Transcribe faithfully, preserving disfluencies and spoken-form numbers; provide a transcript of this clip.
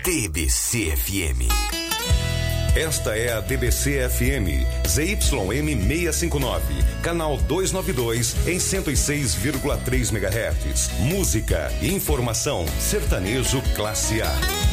D B C F M. Esta é a D B C F M, Z Y M seiscentos e cinquenta e nove, canal duzentos e noventa e dois, em cento e seis vírgula três megahertz. Música e informação, sertanejo classe A.